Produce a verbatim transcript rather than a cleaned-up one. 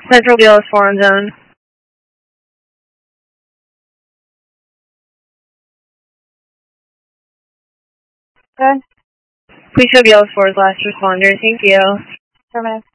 Central B L S four on zone. Good. Please show B L S four's last responder. Thank you. Affirmative.